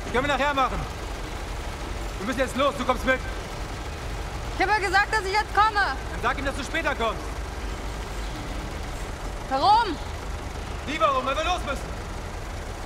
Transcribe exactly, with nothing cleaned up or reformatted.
Können wir nachher machen. Wir müssen jetzt los, du kommst mit. Ich habe ja gesagt, dass ich jetzt komme. Dann sag ihm, dass du später kommst. Warum? Wie warum? Weil wir los müssen.